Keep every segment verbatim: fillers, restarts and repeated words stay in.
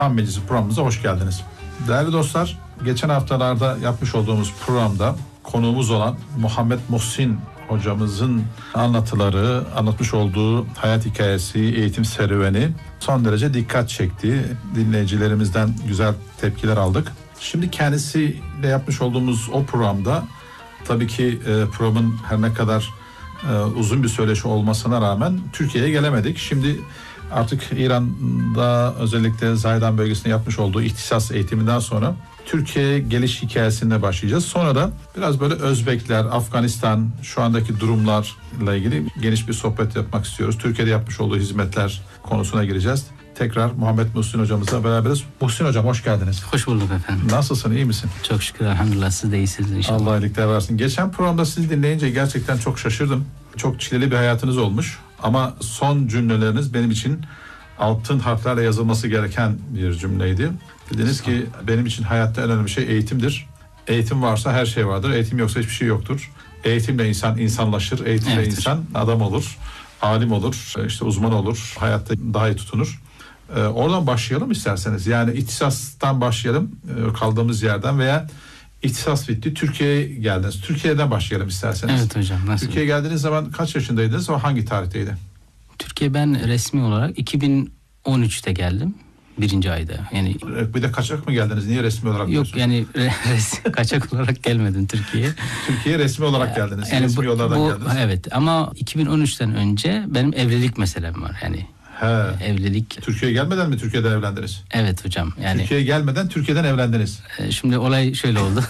Kur'an Meclisi programımıza hoş geldiniz. Değerli dostlar, geçen haftalarda yapmış olduğumuz programda konuğumuz olan Muhammed Muhsin hocamızın anlatıları, anlatmış olduğu hayat hikayesi, eğitim serüveni son derece dikkat çekti. Dinleyicilerimizden güzel tepkiler aldık. Şimdi kendisiyle yapmış olduğumuz o programda tabii ki e, programın her ne kadar e, uzun bir söyleşi olmasına rağmen Türkiye'ye gelemedik. Şimdi artık İran'da özellikle Zaydan bölgesinde yapmış olduğu ihtisas eğitiminden sonra Türkiye'ye geliş hikayesine başlayacağız. Sonra da biraz böyle Özbekler, Afganistan, şu andaki durumlarla ilgili geniş bir sohbet yapmak istiyoruz. Türkiye'de yapmış olduğu hizmetler konusuna gireceğiz. Tekrar Muhammed Muhsin hocamızla beraberiz. Muhsin hocam hoş geldiniz. Hoş bulduk efendim. Nasılsın, iyi misin? Çok şükür elhamdülillah, siz de iyisiniz inşallah. Allah iyilikler versin. Geçen programda sizi dinleyince gerçekten çok şaşırdım. Çok çileli bir hayatınız olmuş. Ama son cümleleriniz benim için altın harflerle yazılması gereken bir cümleydi. Dediniz ki benim için hayatta en önemli şey eğitimdir. Eğitim varsa her şey vardır. Eğitim yoksa hiçbir şey yoktur. Eğitimle insan insanlaşır. Eğitimle evet, insan adam olur, alim olur, işte uzman olur, hayatta daha iyi tutunur. Ee, oradan başlayalım isterseniz. Yani ihtisastan başlayalım, e, kaldığımız yerden veya ihtisas bitti, Türkiye'ye geldiniz. Türkiye'den başlayalım isterseniz. Evet hocam. Nasıl? Türkiye'ye geldiğiniz zaman kaç yaşındaydınız ve hangi tarihteydi? Türkiye ben resmi olarak iki bin on üçte geldim. Birinci ayda. Yani bir de kaçak mı geldiniz? Niye resmi olarak? Yok diyorsun? Yani res, kaçak olarak gelmedim Türkiye'ye. Türkiye'ye resmi olarak geldiniz. Yani resmi bu, yollardan bu, geldiniz. Evet ama iki bin on üçten önce benim evlilik meselem var yani. He. Evlilik. Türkiye'ye gelmeden mi Türkiye'de evlendiniz? Evet hocam. Yani Türkiye'ye gelmeden Türkiye'den evlendiniz. Şimdi olay şöyle oldu.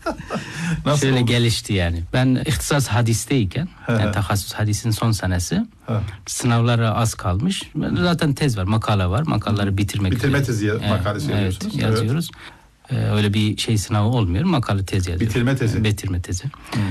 Nasıl şöyle oldu? gelişti yani. Ben ihtisas hadisteyken, yani tahassus hadisin son senesi, He. sınavlara az kalmış. Zaten tez var, makale var. Makaleleri bitirmek Bitirme üzere. tezi evet, makalesi yazıyorsunuz. Evet, yazıyoruz. Evet. Ee, öyle bir şey sınavı olmuyor. Makale tezi yazıyoruz. Bitirme tezi. Bitirme tezi.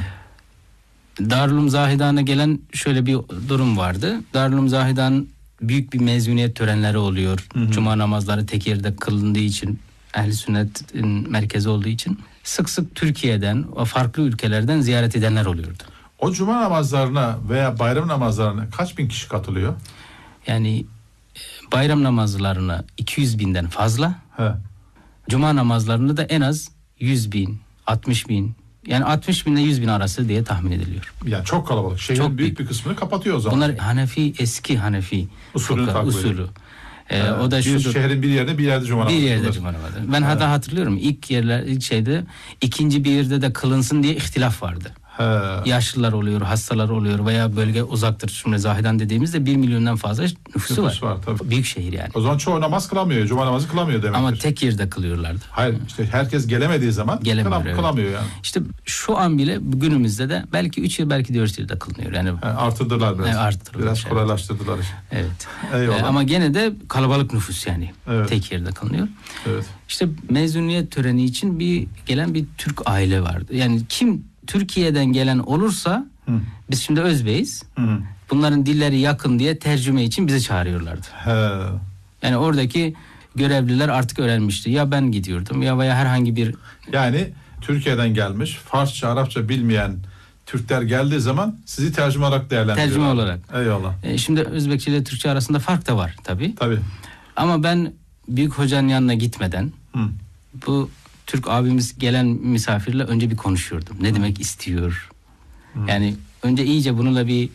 Hı. Darülüm Zahidan'a gelen şöyle bir durum vardı. Darülüm Zahidan büyük bir mezuniyet törenleri oluyor. Hı hı. Cuma namazları tek yerde kılındığı için, Ehl-i Sünnet'in merkezi olduğu için sık sık Türkiye'den, farklı ülkelerden ziyaret edenler oluyordu. O cuma namazlarına veya bayram namazlarına kaç bin kişi katılıyor? Yani bayram namazlarına iki yüz binden fazla. He. Cuma namazlarında da en az yüz bin, altmış bin. Yani altmış bin ile yüz bin arası diye tahmin ediliyor. Yani çok kalabalık. Şehrin çok büyük, büyük bir kısmını kapatıyor o zaman. Bunlar Hanefi, eski Hanefi usulü. usulü. Ee, ee, o da bir şudur. Şehrin bir yerde bir yerde cuma namazı. Bir yerde cuma namazı. Ben hatta hatırlıyorum ilk yerler ilk şeyde ikinci bir yerde de kılınsın diye ihtilaf vardı. He. Yaşlılar oluyor, hastalar oluyor veya bölge uzaktır. Şimdi Zahidan dediğimizde bir milyondan fazla nüfusu Nüfus var. var tabii. Büyük şehir yani. O zaman çoğu namaz kılamıyor. Cuma namazı kılamıyor demektir. Ama tek yerde kılıyorlardı. Hayır işte herkes gelemediği zaman Gelemiyor, kılam, evet. kılamıyor yani. İşte şu an bile günümüzde de belki üç yıl belki dört yılda kılınıyor. Yani, yani artırdılar biraz. Yani arttırdılar. Biraz evet. kolaylaştırdılar. Evet. Eyvallah. Ee, ama gene de kalabalık nüfus yani. Evet. Tek yerde kılınıyor. Evet. İşte mezuniyet töreni için bir gelen bir Türk aile vardı. Yani kim Türkiye'den gelen olursa Hı. biz şimdi Özbeyiz. Hı. Bunların dilleri yakın diye tercüme için bizi çağırıyorlardı. He. Yani oradaki görevliler artık öğrenmişti. Ya ben gidiyordum ya veya herhangi bir... Yani Türkiye'den gelmiş, Farsça, Arapça bilmeyen Türkler geldiği zaman sizi tercüme olarak değerlendiriyorlar. Tercüme olarak. Eyvallah. E şimdi Özbekçe ile Türkçe arasında fark da var tabii. Tabii. Ama ben büyük hocanın yanına gitmeden Hı. bu Türk abimiz gelen misafirle önce bir konuşuyordum. Ne Hı. demek istiyor? Hı. Yani önce iyice bununla bir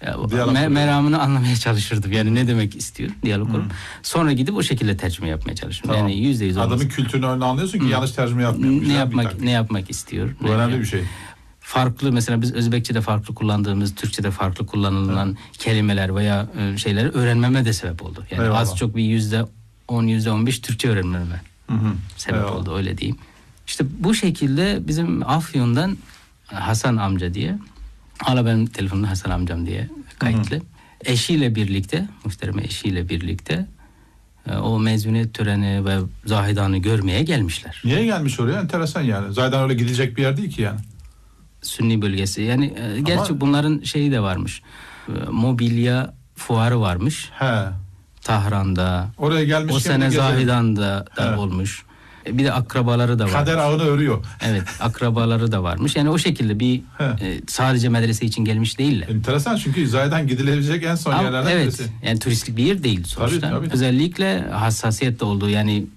me- meramını anlamaya çalışırdım. Yani ne demek istiyor? Diyalog kurup. Sonra gidip o şekilde tercüme yapmaya çalışıyorum. Tamam. Yani yüzde yüz olmaz. Adamın kültürünü önüne anlıyorsun ki Hı. yanlış tercüme yapmıyor. Ne yapmak ne yapmak istiyor? Bu önemli yani. Bir şey. Farklı mesela biz Özbekçe'de farklı kullandığımız, Türkçe'de farklı kullanılan Hı. kelimeler veya şeyleri öğrenmeme de sebep oldu. Yani Eyvallah. Az çok bir yüzde on, yüzde on beş Türkçe öğrenmeme Hı hı. sebep Eyvallah. oldu öyle diyeyim. İşte bu şekilde bizim Afyon'dan Hasan amca diye, hala benim telefonumda Hasan amcam diye kayıtlı. Hı hı. Eşiyle birlikte, muhtereme eşiyle birlikte o mezuniyet töreni ve Zahidan'ı görmeye gelmişler. Niye gelmiş oraya? Enteresan yani. Zahidan öyle gidecek bir yer değil ki yani. Sünni bölgesi. Yani Ama... gerçi bunların şeyi de varmış. Mobilya fuarı varmış. He. Tahran'da. Oraya gelmiş. O sene Zahidan'da da olmuş. Bir de akrabaları da var. Kader ağını örüyor. Evet, akrabaları da varmış. Yani o şekilde bir e, sadece medrese için gelmiş değiller. Enteresan, çünkü Zaydan gidilebilecek en son Ama yerlerden evet, birisi. Yani turistik bir yer değil sonuçta. Tabii, tabii. Özellikle hassasiyette olduğu, yani